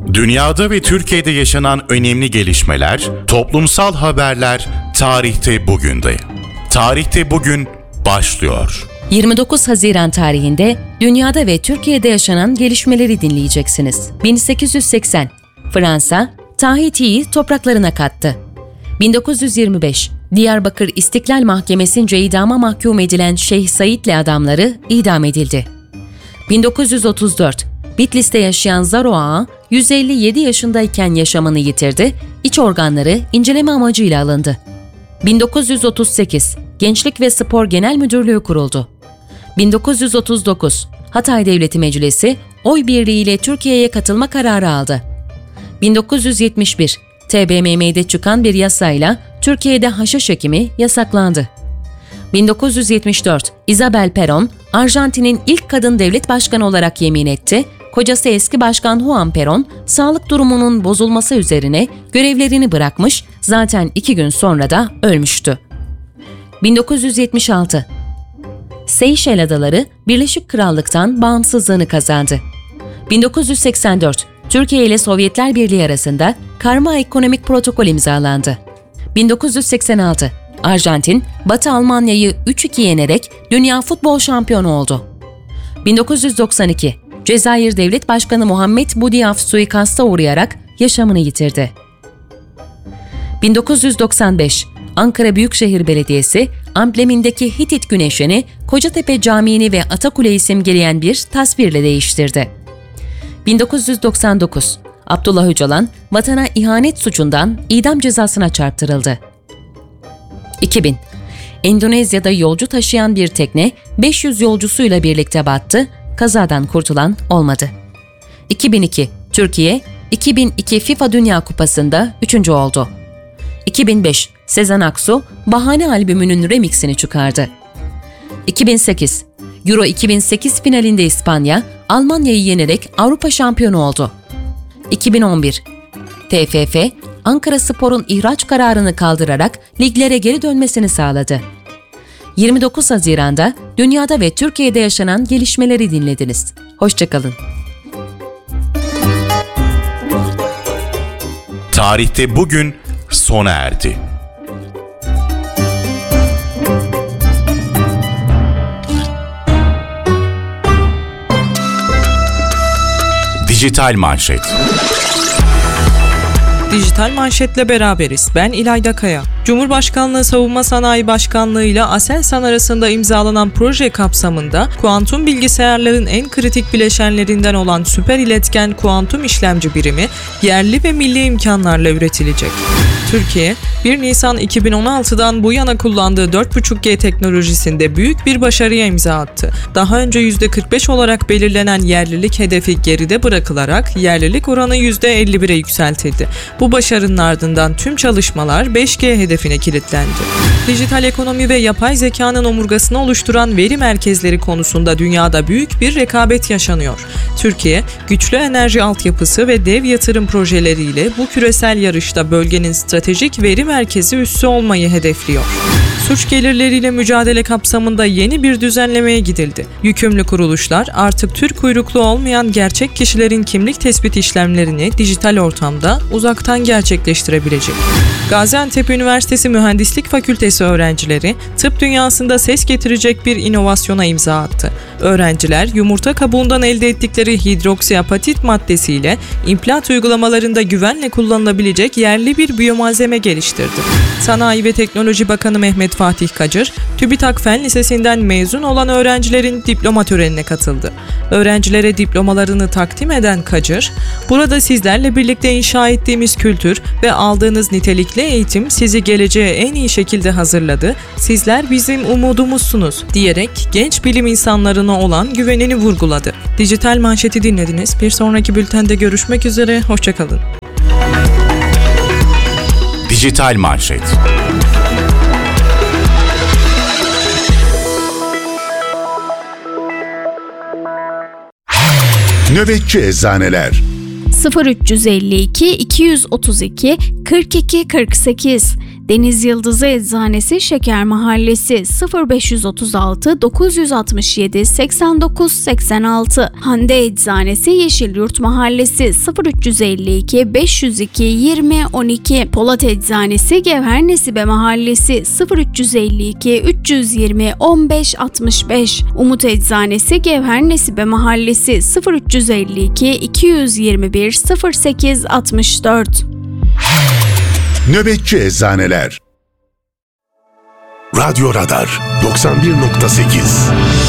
Dünyada ve Türkiye'de yaşanan önemli gelişmeler, toplumsal haberler tarihte bugünde. Tarihte bugün başlıyor. 29 Haziran tarihinde dünyada ve Türkiye'de yaşanan gelişmeleri dinleyeceksiniz. 1880, Fransa, Tahiti'yi topraklarına kattı. 1925, Diyarbakır İstiklal Mahkemesi'nce idama mahkum edilen Şeyh Said'le adamları idam edildi. 1934, Bitlis'te yaşayan Zaro Ağa, 157 yaşındayken yaşamını yitirdi, iç organları inceleme amacıyla alındı. 1938, Gençlik ve Spor Genel Müdürlüğü kuruldu. 1939, Hatay Devleti Meclisi, oy birliğiyle Türkiye'ye katılma kararı aldı. 1971, TBMM'de çıkan bir yasayla Türkiye'de haşhaş ekimi yasaklandı. 1974, Isabel Perón, Arjantin'in ilk kadın devlet başkanı olarak yemin etti. Kocası eski başkan Juan Perón, sağlık durumunun bozulması üzerine görevlerini bırakmış, zaten 2 gün sonra da ölmüştü. 1976, Seyşel Adaları Birleşik Krallık'tan bağımsızlığını kazandı. 1984, Türkiye ile Sovyetler Birliği arasında karma ekonomik protokol imzalandı. 1986, Arjantin, Batı Almanya'yı 3-2 yenerek Dünya Futbol Şampiyonu oldu. 1992, Cezayir Devlet Başkanı Muhammed Boudiaf suikasta uğrayarak yaşamını yitirdi. 1995, Ankara Büyükşehir Belediyesi, amblemindeki Hitit güneşini, Kocatepe Camii'ni ve Atakule'yi simgeleyen bir tasvirle değiştirdi. 1999, Abdullah Öcalan, vatana ihanet suçundan idam cezasına çarptırıldı. 2000, Endonezya'da yolcu taşıyan bir tekne 500 yolcusuyla birlikte battı, kazadan kurtulan olmadı. 2002, Türkiye, 2002 FIFA Dünya Kupası'nda 3. oldu. 2005, Sezen Aksu, Bahane albümünün remixini çıkardı. 2008, Euro 2008 finalinde İspanya, Almanya'yı yenerek Avrupa şampiyonu oldu. 2011, TFF, Ankaraspor'un ihraç kararını kaldırarak liglere geri dönmesini sağladı. 29 Haziran'da dünyada ve Türkiye'de yaşanan gelişmeleri dinlediniz. Hoşça kalın. Tarihte bugün sona erdi. Dijital Manşet. Dijital Manşet'le beraberiz. Ben İlayda Kaya. Cumhurbaşkanlığı Savunma Sanayi Başkanlığı ile Aselsan arasında imzalanan proje kapsamında kuantum bilgisayarların en kritik bileşenlerinden olan süper iletken kuantum işlemci birimi yerli ve milli imkanlarla üretilecek. Türkiye, 1 Nisan 2016'dan bu yana kullandığı 4.5G teknolojisinde büyük bir başarıya imza attı. Daha önce %45 olarak belirlenen yerlilik hedefi geride bırakılarak yerlilik oranı %51'e yükseltildi. Bu başarının ardından tüm çalışmalar 5G hedefine kilitlendi. Dijital ekonomi ve yapay zekanın omurgasını oluşturan veri merkezleri konusunda dünyada büyük bir rekabet yaşanıyor. Türkiye, güçlü enerji altyapısı ve dev yatırım projeleriyle bu küresel yarışta bölgenin stratejik veri merkezi üssü olmayı hedefliyor. Suç gelirleriyle mücadele kapsamında yeni bir düzenlemeye gidildi. Yükümlü kuruluşlar artık Türk uyruklu olmayan gerçek kişilerin kimlik tespit işlemlerini dijital ortamda uzaktan gerçekleştirebilecek. Gaziantep Üniversitesi Mühendislik Fakültesi öğrencileri tıp dünyasında ses getirecek bir inovasyona imza attı. Öğrenciler yumurta kabuğundan elde ettikleri hidroksiapatit maddesiyle implant uygulamalarında güvenle kullanılabilecek yerli bir biyomalzeme geliştirdi. Sanayi ve Teknoloji Bakanı Mehmet Fatih Kacır, TÜBİTAK Fen Lisesi'nden mezun olan öğrencilerin diploma törenine katıldı. Öğrencilere diplomalarını takdim eden Kacır, "Burada sizlerle birlikte inşa ettiğimiz kültür ve aldığınız nitelikli eğitim sizi geleceğe en iyi şekilde hazırladı. Sizler bizim umudumuzsunuz," diyerek genç bilim insanlarına olan güvenini vurguladı. Dijital Manşet'i dinlediniz. Bir sonraki bültende görüşmek üzere. Hoşça kalın. Dijital Manşet. Nöbetçi Eczaneler 0352 232 42 48 Deniz Yıldızı Eczanesi Şeker Mahallesi 0536 967 89 86, Hande Eczanesi Yeşilyurt Mahallesi 0352 502 20 12, Polat Eczanesi Gevher Nesibe Mahallesi 0352 320 15 65, Umut Eczanesi Gevher Nesibe Mahallesi 0352 221 08 64. Nöbetçi Eczaneler. Radyo Radar 91.8